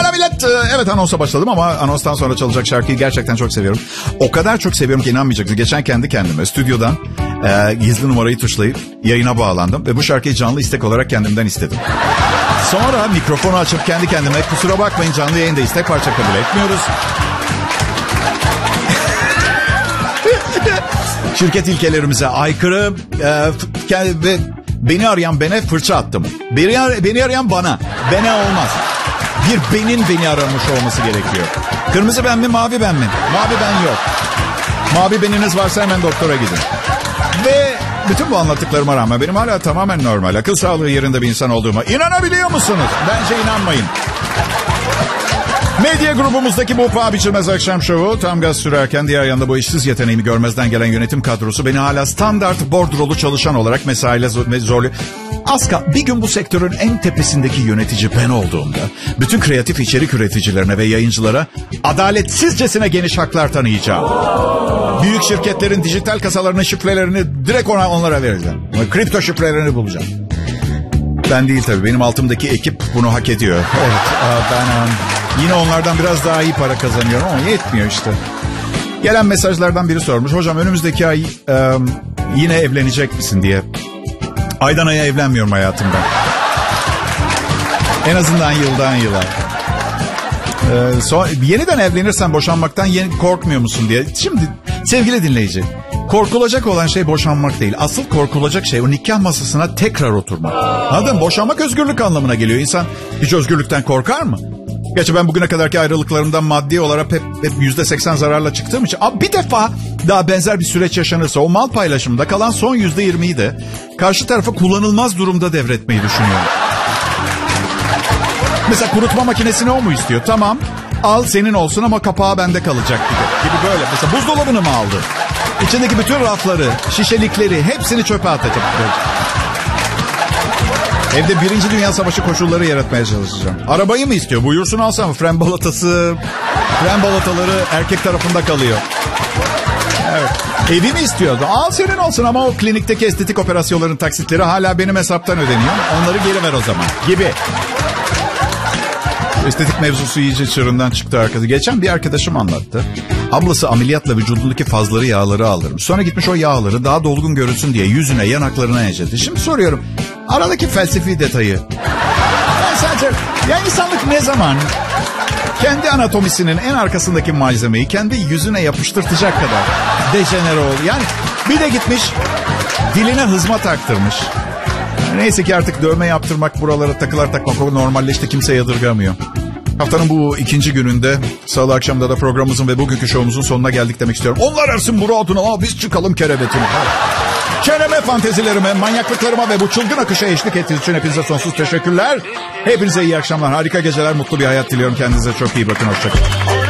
Pekala millet. Evet, anonsa başladım ama anonstan sonra çalacak şarkıyı gerçekten çok seviyorum. O kadar çok seviyorum ki inanmayacaksınız. Geçen kendi kendime stüdyodan gizli numarayı tuşlayıp yayına bağlandım. Ve bu şarkıyı canlı istek olarak kendimden istedim. Sonra mikrofonu açıp kendi kendime kusura bakmayın canlı yayında istek parça kabul etmiyoruz. Şirket ilkelerimize aykırı ve beni arayan bana fırça attım. Beni arayan bana. Bana olmaz. Bir benin beni aramış olması gerekiyor. Kırmızı ben mi, mavi ben mi? Mavi ben yok. Mavi beniniz varsa hemen doktora gidin. Ve bütün bu anlattıklarıma rağmen benim hala tamamen normal, akıl sağlığı yerinde bir insan olduğuma inanabiliyor musunuz? Bence inanmayın. Medya grubumuzdaki bu paha biçilmez akşam şovu tam gaz sürerken diğer yanda bu işsiz yeteneğimi görmezden gelen yönetim kadrosu beni hala standart bordrolu çalışan olarak mesaiyle zorluyor. Bir gün bu sektörün en tepesindeki yönetici ben olduğumda bütün kreatif içerik üreticilerine ve yayıncılara adaletsizcesine geniş haklar tanıyacağım. Büyük şirketlerin dijital kasalarının şifrelerini direkt onlara vereceğim. Kripto şifrelerini bulacağım. Ben değil tabii, benim altımdaki ekip bunu hak ediyor. Evet, ben yine onlardan biraz daha iyi para kazanıyorum ama yetmiyor işte. Gelen mesajlardan biri sormuş. Hocam önümüzdeki ay yine evlenecek misin diye. Aydan aya evlenmiyorum hayatımda. En azından yıldan yıla. Yeniden evlenirsen boşanmaktan korkmuyor musun diye. Şimdi sevgili dinleyici, korkulacak olan şey boşanmak değil. Asıl korkulacak şey o nikah masasına tekrar oturmak. Anladın mı? Boşanmak özgürlük anlamına geliyor. İnsan hiç özgürlükten korkar mı? Gerçi ben bugüne kadarki ayrılıklarımdan maddi olarak hep %80 zararla çıktığım için. Ama bir defa daha benzer bir süreç yaşanırsa o mal paylaşımında kalan son %20'yi de karşı tarafa kullanılmaz durumda devretmeyi düşünüyorum. Mesela kurutma makinesini o mu istiyor? Tamam, al senin olsun ama kapağı bende kalacak gibi böyle. Mesela buzdolabını mı aldı? İçindeki bütün rafları, şişelikleri hepsini çöpe atacak. Evde 1. Dünya Savaşı koşulları yaratmaya çalışacağım. Arabayı mı istiyor? Buyursun alsam. Fren balataları erkek tarafında kalıyor. Evet. Evi mi istiyordu? Al senin olsun ama o klinikteki estetik operasyonların taksitleri hala benim hesaptan ödeniyor. Onları geri ver o zaman gibi. Estetik mevzusu iyice çığırından çıktı arkadaşı. Geçen bir arkadaşım anlattı. Ablası ameliyatla vücudundaki fazları yağları aldırmış. Sonra gitmiş o yağları daha dolgun görünsün diye yüzüne, yanaklarına ecedi. Şimdi soruyorum. Aradaki felsefi detayı. Ben sadece insanlık ne zaman kendi anatomisinin en arkasındaki malzemeyi kendi yüzüne yapıştırtacak kadar dejenere oldu. Yani bir de gitmiş diline hızma taktırmış. Neyse ki artık dövme yaptırmak, buralara takılar takmak o normalleşti, kimse yadırgamıyor. Haftanın bu 2. gününde salı akşamında da programımızın ve bugünkü şovumuzun sonuna geldik demek istiyorum. Onlar arasın bu adına biz çıkalım kerevetine. Çeneme, fantezilerime, manyaklıklarıma ve bu çılgın akışa eşlik ettiğiniz için hepinize sonsuz teşekkürler. Hepinize iyi akşamlar, harika geceler, mutlu bir hayat diliyorum. Kendinize çok iyi bakın, hoşçakalın.